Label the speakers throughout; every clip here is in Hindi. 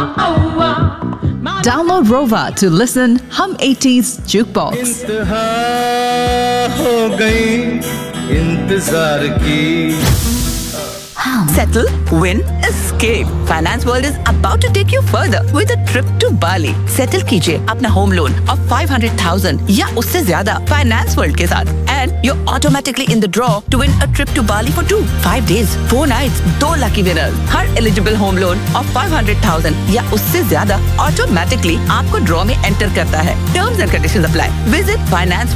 Speaker 1: Download Rova to listen Hum 80s Jukebox.
Speaker 2: इंतहा हो गई इंतजार की.
Speaker 3: Settle, win, escape. Finance World is about to take you further with a trip to Bali. Settle कीजिए अपना home loan of 500,000 या उससे ज्यादा Finance World के साथ, and you're automatically in the draw to win a trip to Bali for 5 days, 4 nights, 2 lucky winners. Her eligible home loan of 500,000 या उससे ज्यादा automatically आपको draw में enter करता है. Terms and conditions apply. Visit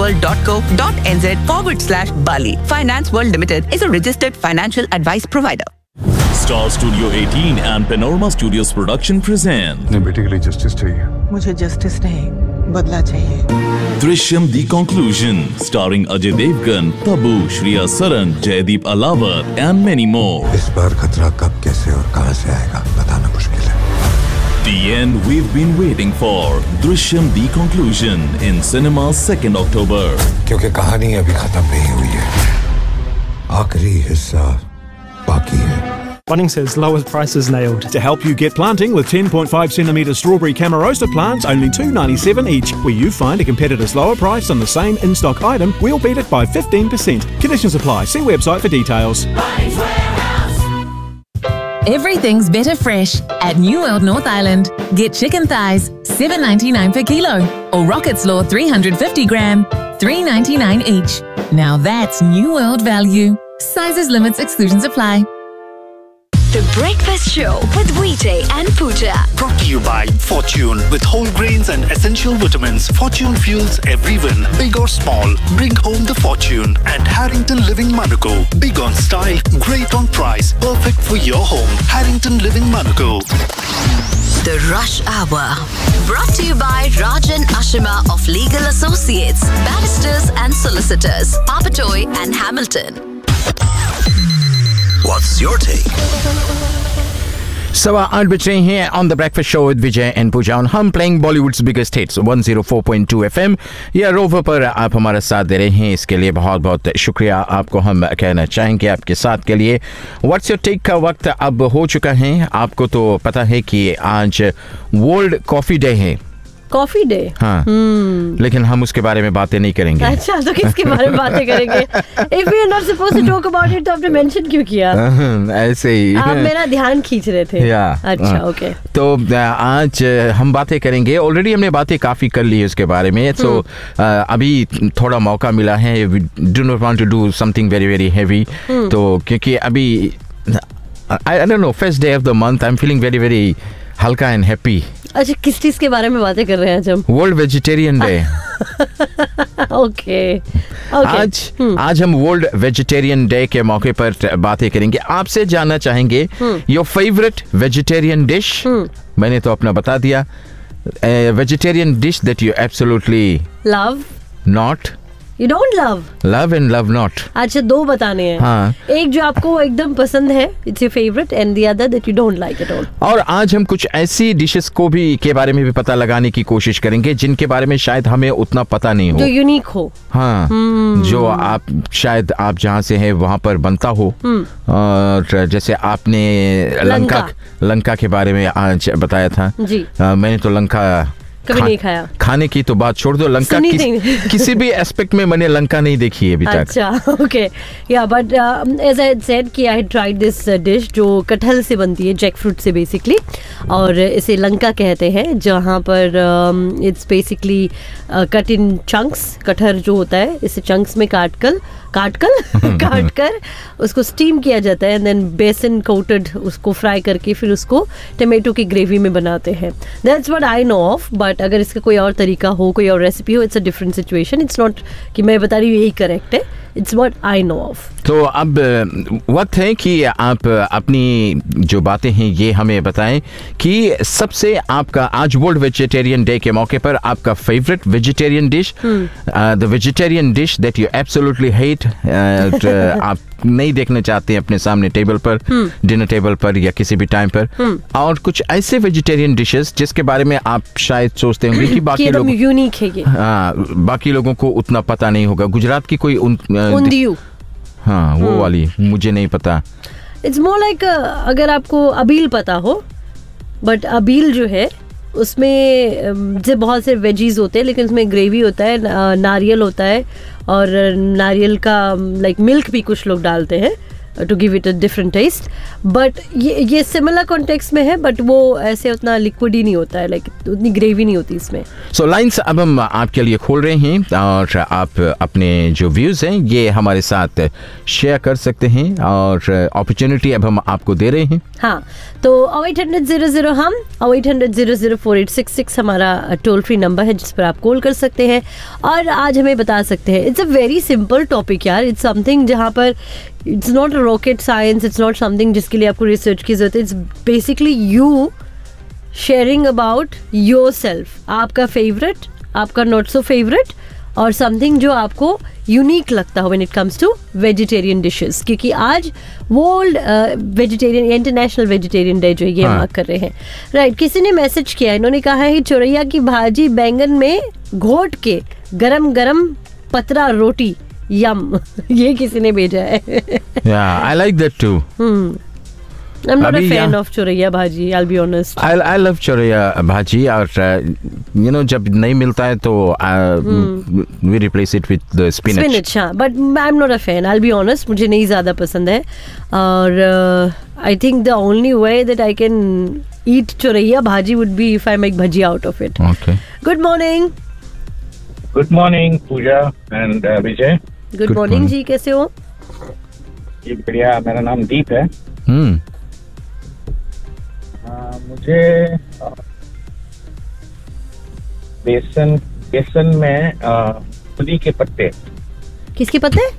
Speaker 3: financeworld.co.nz/Bali. Finance World Limited is a registered financial advice provider.
Speaker 4: Star Studio 18 and Panorama Studios Production present
Speaker 5: अपने बेटे के लिए जस्टिस चाहिए.
Speaker 6: मुझे जस्टिस नहीं, बदला चाहिए.
Speaker 4: Drishyam The Conclusion, starring Ajay Devgan, Tabu, Shriya Saran, Jaideep Alawar and many more.
Speaker 5: इस बार खतरा कब, कैसे और कहां से आएगा बताना मुश्किल है.
Speaker 4: The end we've been waiting for. Drishyam The Conclusion in cinemas 2nd October.
Speaker 5: क्योंकि कहानी अभी खत्म नहीं हुई है. आखिरी हिस्सा बाकी है.
Speaker 7: Bunnings says lowest prices nailed. To help you get planting with 10.5 centimetre strawberry Camarosa plants, only $2.97 each. Where you find a competitor's lower price on the same in-stock item, we'll beat it by 15%. Conditions apply. See website for details.
Speaker 8: Everything's better fresh at New World North Island. Get chicken thighs, $7.99 per kilo, or rocket slaw 350 gram, $3.99 each. Now that's New World value. Sizes, limits, exclusions apply.
Speaker 9: The Breakfast Show with Vijay and Pooja.
Speaker 10: Brought to you by Fortune. With whole grains and essential vitamins, Fortune fuels every win. Big or small, bring home the fortune. And Harrington Living Monaco. Big on style, great on price. Perfect for your home. Harrington Living Monaco.
Speaker 9: The Rush Hour. Brought to you by Rajan Ashima of Legal Associates, Barristers and Solicitors, Papatoy and Hamilton.
Speaker 10: What's your take?
Speaker 11: 8:15 बज रहे हैं on the breakfast show with Vijay and Pooja on Hum playing Bollywood's biggest hits 104.2 FM या रोवर पर आप हमारा साथ दे रहे हैं. इसके लिए बहुत बहुत शुक्रिया आपको हम कहना चाहेंगे आपके साथ के लिए. What's your take का वक्त अब हो चुका है. आपको तो पता है कि आज वर्ल्ड कॉफी डे है.
Speaker 12: Coffee day.
Speaker 11: हाँ. लेकिन हम उसके बारे में बातें नहीं करेंगे.
Speaker 12: अच्छा, तो किसके बारे में बातें करेंगे? If we are not supposed to talk about it, तो आपने मेंशन क्यों किया?
Speaker 11: ऐसे ही
Speaker 12: आप मेरा ध्यान खींच रहे थे. अच्छा, ओके.
Speaker 11: तो आज हम बातें करेंगे. ऑलरेडी हमने बातें काफी कर ली है उसके बारे में. तो अभी थोड़ा मौका मिला है. We do not want to do something very very heavy. तो क्योंकि अभी I don't know, first day of the month, I'm feeling very very हल्का एंड हैप्पी.
Speaker 12: अच्छा, किस चीज के बारे में बातें कर रहे हैं आज हम?
Speaker 11: World vegetarian day.
Speaker 12: ओके.
Speaker 11: आज हम वर्ल्ड वेजिटेरियन डे के मौके पर बातें करेंगे. आपसे जानना चाहेंगे योर फेवरेट वेजिटेरियन डिश. मैंने तो अपना बता दिया. Vegetarian dish that you absolutely
Speaker 12: love.
Speaker 11: Not.
Speaker 12: You don't love?
Speaker 11: Love and love not.
Speaker 12: अच्छा, 2 बताने हैं.
Speaker 11: हाँ.
Speaker 12: एक जो आपको एकदम पसंद है, it's your favorite, and the other that you don't like at all.
Speaker 11: और आज हम कुछ ऐसी डिशेस को भी के बारे में भी पता लगाने की कोशिश करेंगे जिनके बारे में शायद हमें उतना पता नहीं हो.
Speaker 12: जो यूनिक हो.
Speaker 11: हाँ. जो आप शायद आप जहाँ से हैं वहाँ पर बनता हो. और जैसे आपने लंका के बारे में आज बताया था. जी. मैंने तो लंका
Speaker 12: कभी नहीं खाया.
Speaker 11: खाने की तो बात छोड़ दो. लंका किसी भी एस्पेक्ट में मैंने लंका नहीं देखी है अभी तक.
Speaker 12: अच्छा, ओके. या बट एज आई सेड कि आई ट्राइड दिस डिश जो कटहल से बनती है, जैक फ्रूट से बेसिकली, और इसे लंका कहते हैं, जहाँ पर it's basically cut in chunks. कटहल जो होता है इसे चंक्स में काट कर उसको स्टीम किया जाता है, एंड देन बेसन कोटेड उसको फ्राई करके फिर उसको टमाटो की ग्रेवी में बनाते हैं. That's what I know of. But अगर इसका कोई और तरीका हो, कोई और रेसिपी हो, it's a different situation. It's not कि मैं बता रही हूँ यही करेक्ट है. It's what I know of.
Speaker 11: तो अब वक्त है कि आप अपनी जो बातें हैं ये हमें बताएं कि सबसे आपका आज वर्ल्ड वेजिटेरियन डे के मौके पर आपका favourite vegetarian dish, the vegetarian dish that you absolutely hate, आप नहीं देखना चाहते हैं अपने सामने टेबल पर, डिनर टेबल पर या किसी भी टाइम पर. और कुछ ऐसे वेजिटेरियन डिशेस जिसके बारे में आप शायद सोचते होंगे कि बाकी लोग
Speaker 12: यूनिक है ये.
Speaker 11: हाँ, बाकी लोगों को उतना पता नहीं होगा. गुजरात की कोई
Speaker 12: उंधियू.
Speaker 11: हाँ, वो वाली मुझे नहीं पता.
Speaker 12: इट्स मोर लाइक अगर आपको अबील पता हो, बट अबील जो है उसमें जो बहुत से वेजीज होते हैं, लेकिन उसमें ग्रेवी होता है, नारियल होता है, और नारियल का लाइक मिल्क भी कुछ लोग डालते हैं to give it a different test. But ये सिमिलर कॉन्टेक्स्ट में है, बट वो ऐसे उतना लिक्विड ही नहीं होता है, लाइक उतनी ग्रेवी नहीं होती इसमें.
Speaker 11: सो लाइन्स अब हम आपके लिए खोल रहे हैं और आप अपने जो व्यूज़ हैं ये हमारे साथ शेयर कर सकते हैं और अपॉर्चुनिटी अब हम आपको दे रहे हैं.
Speaker 12: हाँ, तो 0800 हम 0800-4866 हमारा टोल फ्री नंबर है जिस पर आप कॉल कर सकते हैं और आज हमें बता सकते हैं. It's a very simple topic यार. इट्स समथिंग जहाँ पर it's not rocket science, it's not something जिसके लिए आपको रिसर्च की जरूरत है. It's basically you sharing about your self, आपका फेवरेट, आपका नॉट सो फेवरेट, और समथिंग जो आपको यूनिक लगता हो when it comes to vegetarian dishes, क्योंकि आज world vegetarian international vegetarian day जो ये मार्क कर रहे हैं. राइट, किसी ने मैसेज किया, इन्होंने कहा है चौरैया की भाजी बैंगन में घोट के गरम गरम पतरा रोटी, यम. ये किसी ने भेजा है.
Speaker 11: Yeah, I like that too.
Speaker 12: I'm not a fan of Chauraiya भाजी, I'll be honest.
Speaker 11: I love Chauraiya भाजी और you know जब नहीं मिलता है तो we replace it with the spinach.
Speaker 12: Spinach, हाँ, but I'm not a fan. I'll be honest, मुझे नहीं ज़्यादा पसंद है. और I think the only way that I can eat Chauraiya भाजी would be if I make bhaji out of it.
Speaker 11: Okay.
Speaker 12: Good morning.
Speaker 13: Good morning, Pooja and Vijay.
Speaker 12: Good morning जी, कैसे हो?
Speaker 13: जी बढ़िया, मेरा नाम दीप है. मुझे बेसन में मूली के पत्ते.
Speaker 12: किसके पत्ते?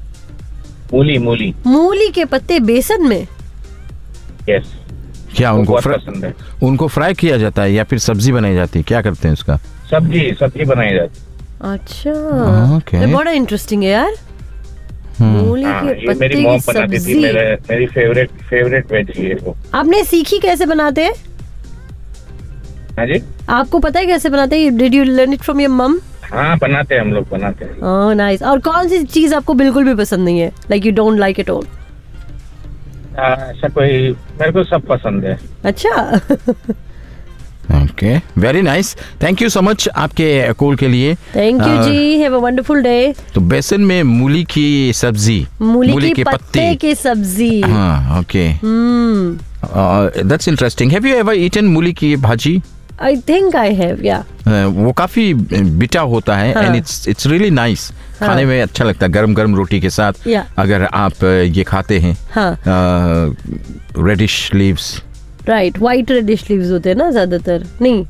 Speaker 12: मूली के पत्ते बेसन में.
Speaker 13: यस.
Speaker 11: क्या उनको फ्राई किया जाता है या फिर सब्जी बनाई जाती है? क्या करते हैं उसका?
Speaker 13: सब्जी बनाई जाती है.
Speaker 12: अच्छा, ये बड़ा इंटरेस्टिंग है यार. मूली के पत्ते
Speaker 13: मेरी मॉम बनाती थी, मेरी फेवरेट वेज है वो. आपने
Speaker 12: सीखी कैसे बनाते हैं?
Speaker 13: हाँ जी,
Speaker 12: आपको पता है कैसे बनाते हैं? Did you learn it from your मम?
Speaker 13: हाँ, बनाते हैं, हम लोग बनाते हैं.
Speaker 12: Oh nice. और कौन सी चीज आपको बिल्कुल भी पसंद नहीं है, like you don't like it all?
Speaker 13: ऐसा कोई, मेरे को सब पसंद है.
Speaker 12: अच्छा.
Speaker 11: Okay, very nice. Thank you so much आपके कॉल के लिए.
Speaker 12: Thank you ji, have a wonderful day.
Speaker 11: तो बेसन में मूली की सब्जी,
Speaker 12: मूली के पत्ते की सब्जी.
Speaker 11: हाँ, okay. That's interesting. Have you ever eaten मूली की भाजी?
Speaker 12: I think I have, yeah.
Speaker 11: वो काफी बिटा होता है and it's really nice. खाने में अच्छा लगता है गरम गरम रोटी के साथ. अगर आप ये खाते हैं. Reddish leaves.
Speaker 12: Right, white reddish leaves होते हैं ना ज्यादातर. नहीं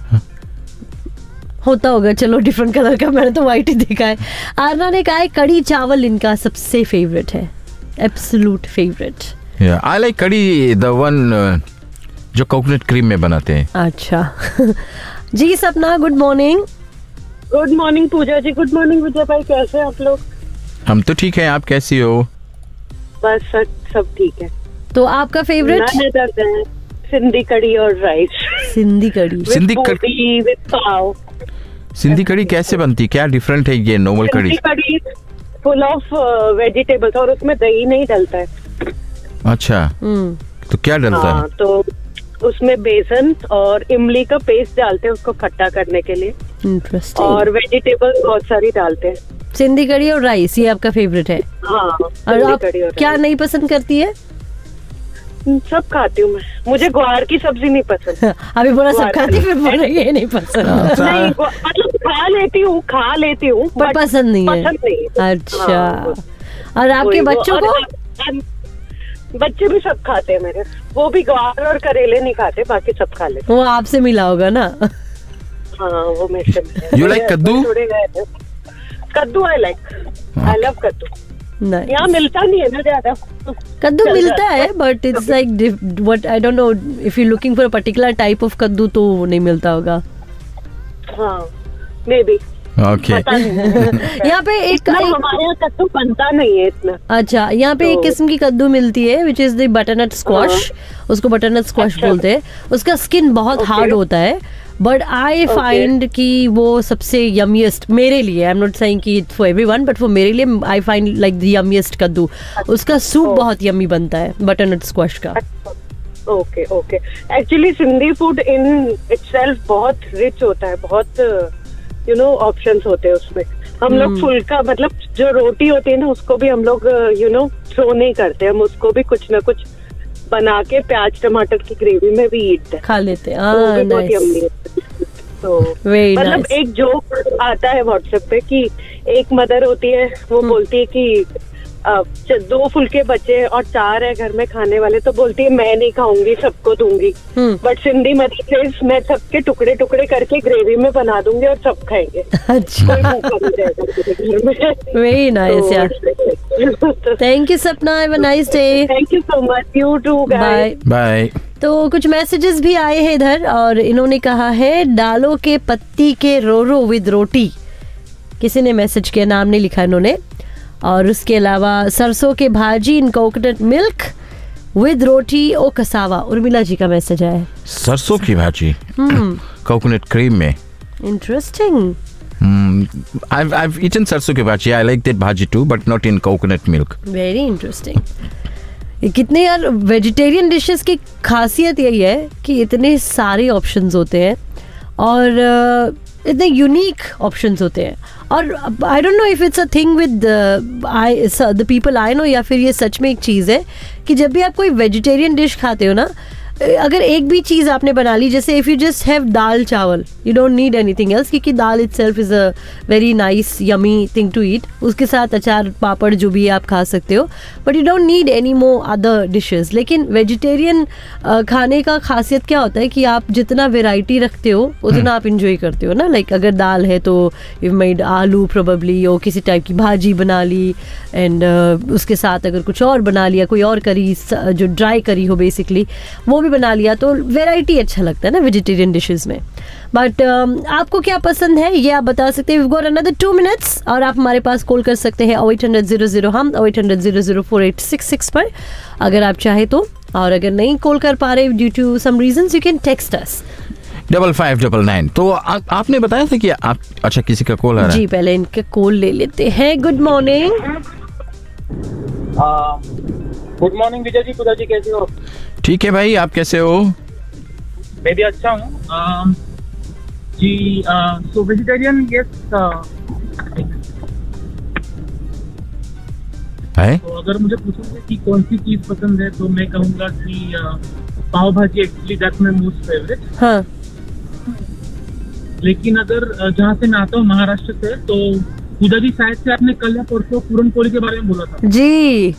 Speaker 12: होता होगा, चलो डिफरेंट कलर का, मैंने तो व्हाइट ही देखा है. आरना ने कहा है कड़ी चावल इनका सबसे फेवरेट है, एब्सोल्यूट फेवरेट.
Speaker 11: आई लाइक कड़ी, द वन जो कोकोनट क्रीम में बनाते हैं.
Speaker 12: अच्छा. जी सपना, गुड मॉर्निंग.
Speaker 14: गुड मॉर्निंग पूजा जी. गुड मॉर्निंग विजय भाई, कैसे हैं आप लोग?
Speaker 11: हम तो ठीक हैं, आप कैसी हो?
Speaker 14: बस सब ठीक है.
Speaker 12: तो आपका फेवरेट?
Speaker 14: सिंधी कड़ी और राइस.
Speaker 12: सिंधी कड़ी
Speaker 14: विद पाव.
Speaker 11: सिंधी कड़ी कैसे बनती, क्या डिफरेंट है ये नॉर्मल कड़ी?
Speaker 14: सिंधी कड़ी फुल ऑफ वेजिटेबल्स और उसमें दही नहीं डलता है.
Speaker 11: अच्छा, तो क्या डलता है?
Speaker 14: तो उसमें बेसन और इमली का पेस्ट डालते हैं उसको खट्टा करने के लिए.
Speaker 12: इंटरेस्टिंग.
Speaker 14: और वेजिटेबल्स बहुत सारी डालते हैं.
Speaker 12: सिंधी कड़ी और राइस, ये आपका फेवरेट है?
Speaker 14: हाँ.
Speaker 12: और आप क्या नहीं पसंद करती है?
Speaker 14: सब खाती हूँ मैं. मुझे ग्वार की सब्जी नहीं पसंद.
Speaker 12: अभी बोला सब खाती, फिर बोला ये नहीं पसंद.
Speaker 14: नहीं, मतलब खा लेती हूँ
Speaker 12: पर पसंद नहीं है. अच्छा. और आपके बच्चों को?
Speaker 14: बच्चे भी सब खाते हैं मेरे. वो भी ग्वार और करेले नहीं खाते, बाकी सब खा लेते.
Speaker 12: वो आपसे मिला होगा ना?
Speaker 14: हाँ, वो मेरे से.
Speaker 11: You like कद्दू?
Speaker 14: कद्दू आई लव कद्दू. यहाँ मिलता नहीं है ना ज्यादा.
Speaker 12: कद्दू मिलता है but it's like what, I don't know if you looking for a particular type of कद्दू तो नहीं मिलता होगा.
Speaker 14: हाँ, मे बी.
Speaker 11: ओके.
Speaker 12: यहाँ पे एक
Speaker 14: हमारे यहाँ कद्दू बनता नहीं है इतना.
Speaker 12: अच्छा, यहाँ पे एक किस्म की कद्दू मिलती है which is the butternut squash. उसको बटरनट स्क्वाश बोलते हैं. उसका स्किन बहुत हार्ड होता है, बट आई फाइंड कि वो सबसे यमीएस्ट मेरे लिए. आई एम नॉट सेइंग कि फॉर एवरीवन, बट फॉर मेरे लिए आई फाइंड लाइक द यमीएस्ट कद्दू. उसका सूप बहुत यमी बनता है बटरनट स्क्वाश का.
Speaker 14: Okay okay. Actually Sindhi food in itself बहुत रिच होता है, बहुत ऑप्शंस होते हैं उसमें। हम लोग फुल्का मतलब जो रोटी होती है ना उसको भी हम लोग थ्रो नहीं करते, हम उसको भी कुछ ना कुछ बना के प्याज टमाटर की ग्रेवी में भी ईट
Speaker 12: खा लेते हैं।
Speaker 14: तो मतलब एक जोक आता है व्हाट्सएप पे कि एक मदर होती है, वो बोलती है कि 2 फुलके बचे और 4 है घर में खाने वाले, तो बोलती है मैं नहीं खाऊंगी, सबको दूंगी। बट सिंधी मदर सेज मैं सबके टुकड़े टुकड़े करके ग्रेवी में बना दूंगी और सब खाएंगे।
Speaker 12: अच्छा, वेरी नाइस यार। थैंक यू सपना, have a nice day.
Speaker 14: Thank you so much, you to guys,
Speaker 11: bye.
Speaker 12: तो कुछ मैसेजेस भी आए हैं इधर और इन्होंने कहा है दालों के पत्ती के रोरो विद रोटी, किसी ने मैसेज किया, नाम नहीं लिखा इन्होंने। और उसके अलावा सरसों के भाजी इन coconut milk with roti O cassava, Urmila ji का मैसेज आया है।
Speaker 11: सरसों की भाजी कोकोनट क्रीम में,
Speaker 12: इंटरेस्टिंग।
Speaker 11: I've eaten सरसों की भाजी, I like that भाजी too, but not in coconut milk.
Speaker 12: Very interesting. कितने यार वेजिटेरियन डिशेस की खासियत यही है कि इतने सारे ऑप्शंस होते हैं और इतने यूनिक ऑप्शंस होते हैं। और I don't know if it's a thing with the people I know, या फिर ये सच में एक चीज़ है कि जब भी आप कोई वेजिटेरियन डिश खाते हो ना, अगर एक भी चीज़ आपने बना ली, जैसे इफ़ यू जस्ट हैव दाल चावल, you don't need anything else, क्योंकि दाल itself is a very nice yummy thing to eat. उसके साथ अचार पापड़ जो भी आप खा सकते हो, but you don't need any more other dishes. लेकिन वेजिटेरियन खाने का खासियत क्या होता है कि आप जितना वेराइटी रखते हो उतना आप इंजॉय करते हो ना। लाइक अगर दाल है तो यू मेड आलू प्रोबेबली, और किसी टाइप की भाजी बना ली, एंड उसके साथ अगर कुछ और बना लिया, कोई और करी जो ड्राई करी हो बेसिकली, वो भी बना लिया, तो वैरायटी अच्छा लगता है ना वेजिटेरियन डिशेस में। बट आपको क्या पसंद है ये आप बता सकते हैं। We've got another 2 minutes और आप हमारे पास कॉल कर सकते हैं 0800 हम 0800 पर अगर आप चाहे तो, और अगर नहीं कॉल कर पा रहे due to some reasons, you can text अस
Speaker 11: 5599। तो आपने बताया था कि आप, अच्छा किसी का कॉल आ रहा है?
Speaker 12: जी, पहले इनका कॉल ले लेते हैं। Good morning.
Speaker 13: Good morning Vijay ji, पूजा जी कैसे हो?
Speaker 11: ठीक है भाई, आप कैसे हो?
Speaker 13: मैं भी अच्छा हूँ जी। सो वेजिटेरियन यस
Speaker 11: है।
Speaker 13: तो अगर मुझे पूछोगे कि कौन सी चीज पसंद है तो मैं कहूँगा कि पाव भाजी, actually that's my most favourite.
Speaker 12: हाँ।
Speaker 13: लेकिन अगर जहाँ से मैं आता हूँ महाराष्ट्र से, तो पूजा जी शायद से आपने कल या परसों पूरन पोली के बारे में बोला था
Speaker 12: जी।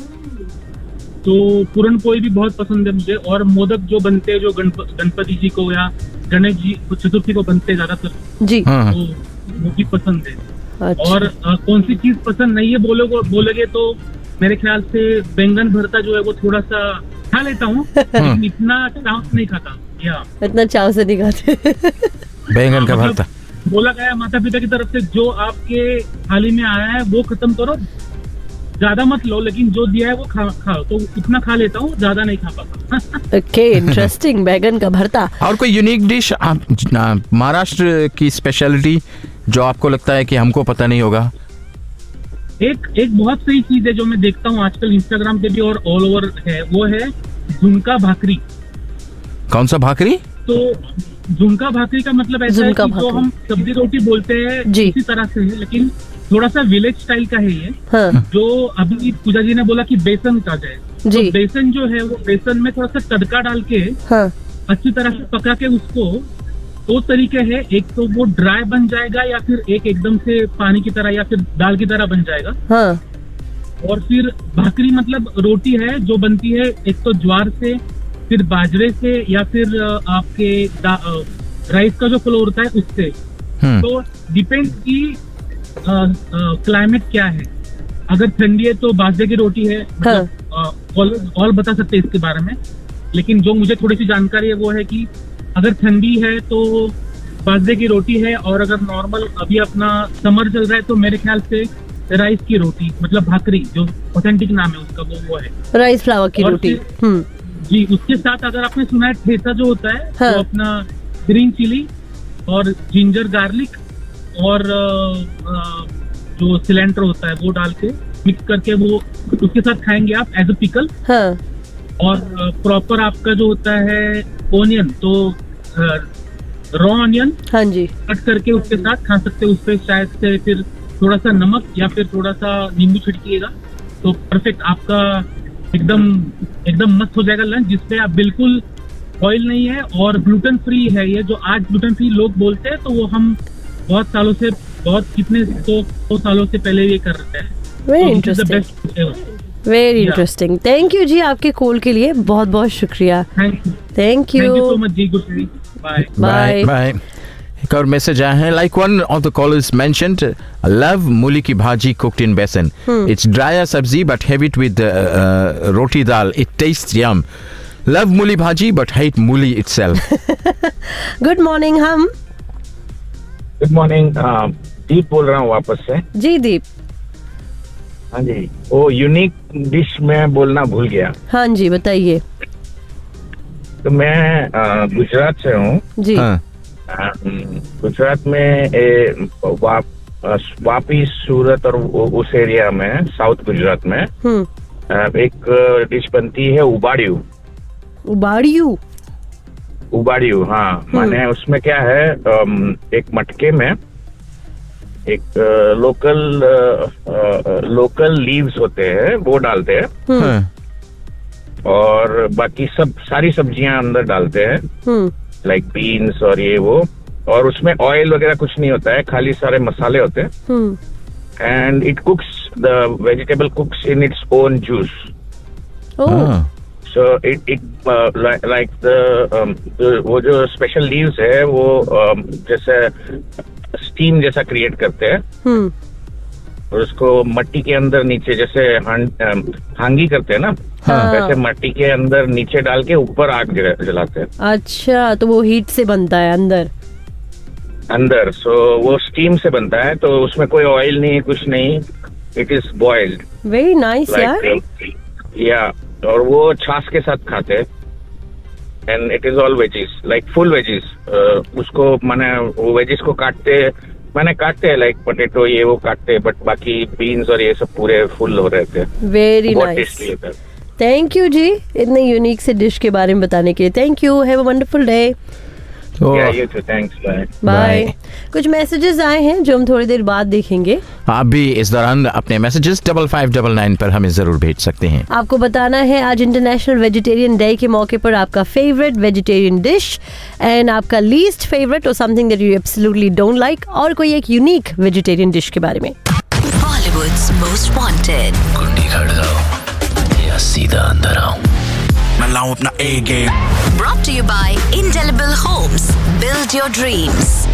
Speaker 13: तो पूरन पोली भी बहुत पसंद है मुझे, और मोदक जो बनते हैं जो गणपति जी को या गणेश जी चतुर्थी को बनते हैं ज्यादातर जी, तो वो भी पसंद है। अच्छा। और कौन सी चीज पसंद नहीं है बोलोगे तो मेरे ख्याल से बैंगन भरता जो है वो थोड़ा सा खा लेता हूँ, लेकिन इतना चाव से नहीं खाता। या
Speaker 12: इतना चाव से नहीं खाते
Speaker 11: बैंगन का भरता।
Speaker 13: बोला गया माता पिता की तरफ से जो आपके थाली में आया है वो खत्म करो, ज्यादा मत लो, लेकिन जो दिया है वो खाओ। तो इतना खा लेता हूँ, ज्यादा नहीं खा पाता।
Speaker 12: Okay, interesting. बैगन का भरता।
Speaker 11: और कोई यूनिक डिश महाराष्ट्र की स्पेशलिटी जो आपको लगता है कि हमको पता नहीं होगा?
Speaker 13: एक बहुत सही चीज है जो मैं देखता हूँ आजकल इंस्टाग्राम पे भी और ऑल ओवर है, वो है झुमका भाकरी।
Speaker 11: कौन सा भाकरी?
Speaker 13: तो झुमका भाकरी का मतलब ऐसा है कि जो हम सब्जी रोटी बोलते हैं इसी तरह से है, लेकिन थोड़ा सा विलेज स्टाइल का है ये। हाँ। जो अभी पूजा जी ने बोला कि बेसन का जाए, तो बेसन जो है वो बेसन में थोड़ा सा तड़का डाल के अच्छी तरह से पका के उसको, दो तरीके है, एक तो वो ड्राई बन जाएगा या फिर एक एकदम से पानी की तरह या फिर दाल की तरह बन जाएगा। हाँ। और फिर भाकरी मतलब रोटी है जो बनती है एक तो ज्वार से, फिर बाजरे से, या फिर आपके राइस का जो फ्लोर होता है उससे। तो डिपेंड की क्लाइमेट क्या है। अगर ठंडी है तो बाजरे की रोटी है, मतलब और बता सकते हैं इसके बारे में, लेकिन जो मुझे थोड़ी सी जानकारी है वो है कि अगर ठंडी है तो बाजरे की रोटी है, और अगर नॉर्मल अभी अपना समर चल रहा है तो मेरे ख्याल से राइस की रोटी, मतलब भाकरी जो ऑथेंटिक नाम है उसका वो है
Speaker 12: राइस फ्लावर की रोटी।
Speaker 13: जी, उसके साथ अगर आपने सुना है ठेसा जो होता है, तो अपना ग्रीन चिली और जिंजर गार्लिक और जो सिलेंडर होता है वो डाल के मिक्स करके वो उसके साथ खाएंगे आप एज अ पिकल। और प्रॉपर आपका जो होता है ओनियन, तो रॉ ऑनियन
Speaker 12: हाँ जी
Speaker 13: कट करके उसके साथ खा सकते हो। उस पर शायद से फिर थोड़ा सा नमक या फिर थोड़ा सा नींबू छिड़किएगा तो परफेक्ट आपका एकदम मस्त हो जाएगा लंच, जिसपे आप बिल्कुल ऑयल नहीं है और ग्लूटेन फ्री है। ये जो आज ग्लूटेन फ्री लोग बोलते हैं तो वो हम बहुत सालों से, कितने 100 सालों से पहले ये कर रहे हैं।
Speaker 12: Very interesting, very interesting. Thank you जी आपके कॉल के लिए, बहुत बहुत शुक्रिया। Thank you
Speaker 13: so much ji, good day, bye
Speaker 11: bye bye. एक और मैसेज आया है, like one of the callers mentioned, love मूली की भाजी कुक्ड इन बेसन। इट्स ड्राई सब्जी but have it with roti dal, it tests Yama. Love मूली भाजी बट हेट मूली इटसेल्फ।
Speaker 12: Good morning. हम
Speaker 15: गुड मॉर्निंग, दीप बोल रहा हूँ वापस से।
Speaker 12: जी दीप।
Speaker 15: हाँ जी, वो यूनिक डिश मैं बोलना भूल गया।
Speaker 12: हाँ जी बताइए।
Speaker 15: तो मैं गुजरात से हूँ
Speaker 12: जी।
Speaker 15: गुजरात में वापी, सूरत और उस एरिया में, साउथ गुजरात में एक डिश बनती है उबाड़ियू।
Speaker 12: उबाड़ियू?
Speaker 15: उबाड़ियू, हाँ। माने उसमें क्या है, एक मटके में एक लोकल लीव्स होते हैं वो डालते हैं और बाकी सारी सब्जियां अंदर डालते हैं, लाइक बीन्स और ये वो, और उसमें ऑयल वगैरह कुछ नहीं होता है, खाली सारे मसाले होते हैं। And it कुक्स, the vegetable कुक्स in its own juice. So it like वो जो स्पेशल लीव्स है वो जैसे स्टीम जैसा क्रिएट करते हैं और उसको मट्टी के अंदर नीचे, जैसे हांगी करते हैं ना, वैसे मट्टी के अंदर नीचे डाल के ऊपर आग जलाते हैं।
Speaker 12: अच्छा, तो वो हीट से बनता है अंदर।
Speaker 15: सो वो स्टीम से बनता है, तो उसमें कोई ऑयल नहीं, कुछ नहीं, it is boiled.
Speaker 12: Very nice यार।
Speaker 15: या और वो छाछ के साथ खाते हैं। And it is all wages, like full wages. उसको माने वो वेजिस को काटते हैं लाइक पोटैटो ये वो काटते हैं, बट बाकी बीन्स और ये सब पूरे फुल हो रहे थे।
Speaker 12: वेरी नाइस, थैंक यू जी इतने यूनिक से डिश के बारे में बताने के लिए। Thank you, have a wonderful day. Bye. कुछ मैसेजेस आए हैं जो हम थोड़ी देर बाद देखेंगे।
Speaker 11: आप भी इस दौरान अपने मैसेजेस 5599 पर हमें जरूर भेज सकते हैं।
Speaker 12: आपको बताना है आज इंटरनेशनल वेजिटेरियन डे के मौके पर आपका फेवरेट वेजिटेरियन डिश एंड आपका लीस्ट फेवरेट और something that you absolutely don't like, और कोई एक यूनिक वेजिटेरियन डिश के बारे में।
Speaker 9: Bollywoods most wanted.
Speaker 16: कुंडी खड़काओ या सीधा अंदर आओ, मैं लाऊं अपना ए game.
Speaker 9: Brought to you by Indelible Homes. Build your dreams.